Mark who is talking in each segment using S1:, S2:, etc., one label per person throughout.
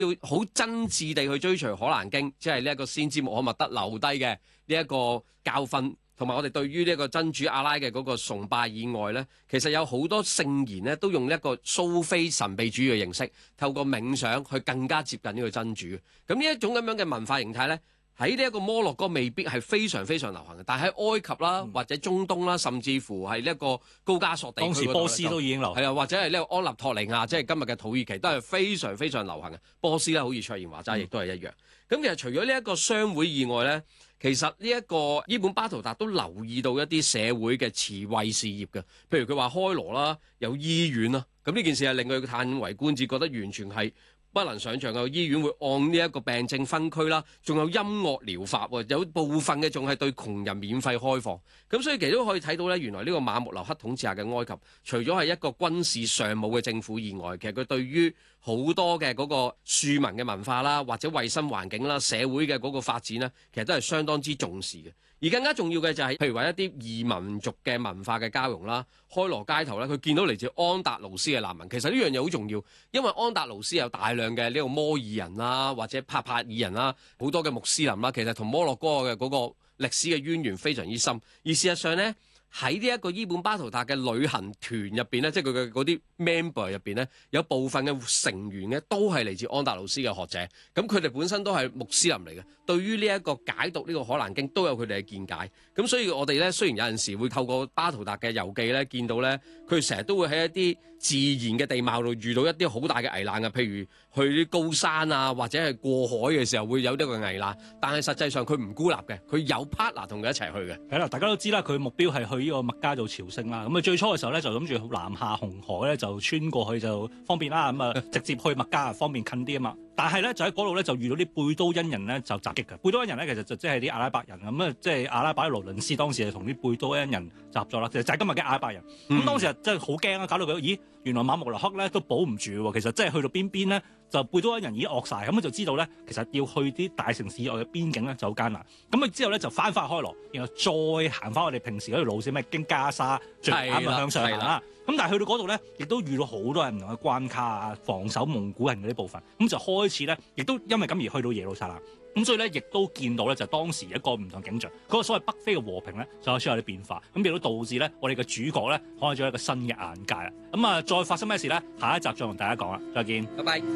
S1: 要好真摯地去追隨可蘭經，即係呢一個先知穆罕默德留低嘅呢一個教訓。同埋我哋對於呢一個真主阿拉嘅嗰個崇拜以外呢，其實有好多聖言呢都用一個蘇菲神秘主義嘅形式，透過冥想去更加接近呢個真主。咁呢一種咁樣嘅文化形態呢，喺呢一個摩洛哥未必係非常非常流行嘅，但係喺埃及啦，或者中東啦，甚至乎係呢一個高加索地區，
S2: 當時波斯都已經流行，
S1: 係啊，或者係呢個安納托利亞，即係今日嘅土耳其，都係非常非常流行嘅。波斯咧，好似卓然話齋，亦都係一樣。咁其實除咗呢一個商會以外呢，其實呢一個伊本巴圖達都留意到一啲社會嘅慈惠事業嘅，譬如佢話開羅啦，有醫院啦，咁呢件事係令佢嘆為觀止，覺得完全係不能想像嘅。醫院會按呢一個病症分區啦，仲有音樂療法喎，有部分嘅仲係對窮人免費開放。咁所以其實都可以睇到咧，原來呢個馬穆留克統治下嘅埃及，除咗係一個軍事尚武嘅政府以外，其實佢對於好多嘅嗰個庶民嘅文化啦，或者衞生環境啦、社會嘅嗰個發展咧，其實都係相當之重視嘅。而更加重要嘅就係，譬如話一啲異民族嘅文化嘅交融啦，開羅街頭咧，佢見到嚟自安達盧斯嘅難民，其實呢樣嘢好重要，因為安達盧斯有大量嘅呢個摩爾人啦，或者帕爾人啦，好多嘅穆斯林啦，其實同摩洛哥嘅嗰個歷史嘅淵源非常之深。而事實上呢，喺呢一個伊本巴圖達嘅旅行團入邊咧，即係佢嘅嗰啲 member 入邊咧，有部分嘅成員咧都係嚟自安達盧斯嘅學者，咁佢哋本身都係穆斯林嚟嘅，對於呢一個解讀呢個可蘭經都有佢哋嘅見解。咁所以我哋咧雖然有陣時會透過巴圖達嘅遊記咧見到咧，佢哋成日都會喺一啲自然嘅地貌度遇到一啲好大嘅危難嘅，譬如去啲高山啊，或者係過海嘅時候會有呢個危難，但係實際上佢唔孤立嘅，佢有 partner 同佢一齊去嘅。
S2: 係啦，大家都知啦，佢目標係去呢個麥加做朝聖啦。咁啊最初嘅時候咧就諗住南下紅海咧就穿過去就方便啦，咁啊直接去麥加方便近啲啊嘛。但係咧就喺嗰度咧就遇到啲貝都因人咧就襲擊嘅。貝都因人咧其實就即係啲阿拉伯人咁啊，即係阿拉伯羅倫斯當時係同啲貝都因人集咗啦，就係今日嘅阿拉伯人。咁當時啊真係好驚啊，搞到佢咦原來馬穆留克咧都保唔住喎。其實即係去到邊咧就貝都因人已經惡晒，咁就知道咧其實要去啲大城市以外嘅邊境咧就好艱難。咁之後咧就翻開羅，然後再行翻我哋平時嗰條路線，咩經加沙最啱向上行啦。咁但係去到嗰度咧，亦都遇到好多人唔同嘅關卡啊，防守蒙古人嗰啲部分，咁就開始咧，亦都因為咁而去到耶路撒冷。咁所以咧，亦都見到咧，就當時一個唔同景象，嗰個所謂北非嘅和平咧，就開始有啲變化。咁亦都導致咧，我哋嘅主角咧，開咗一個新嘅眼界啦。咁啊，再發生咩事咧？下一集再同大家講啦。再見，
S1: 拜拜。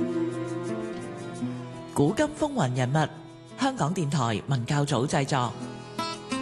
S3: 古今風雲人物，香港電台文教組製作。